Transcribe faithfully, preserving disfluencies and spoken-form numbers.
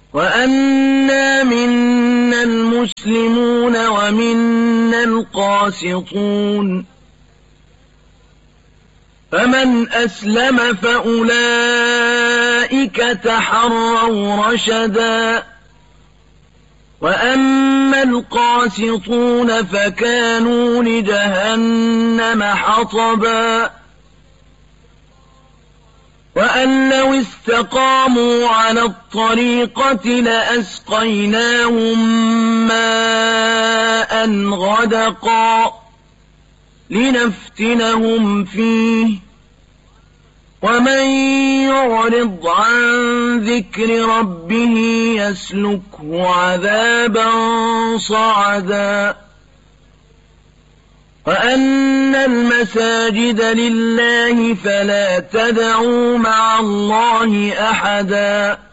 وَأَنَّا مِنَّا الْمُسْلِمُونَ وَمِنَّا الْقَاسِطُونَ فَمَنْ أَسْلَمَ فَأُولَئِكَ تَحَرَّوْا رَشَدًا وَأَمَّا الْقَاسِطُونَ فَكَانُوا لِجَهَنَّمَ حَطَبًا وَأَن لَّوِ اسْتَقَامُوا عَلَى الطَّرِيقَةِ لَأَسْقَيْنَاهُم مَّاءً غَدَقًا لِّنَفْتِنَهُمْ فِيهِ ۚ وَمَن يُعْرِضْ عَن ذِكْرِ رَبِّهِ يَسْلُكْهُ عَذَابًا صَعَدًا وَأَنَّ الْمَسَاجِدَ لِلَّهِ فَلَا تَدْعُوا مَعَ اللَّهِ أَحَدًا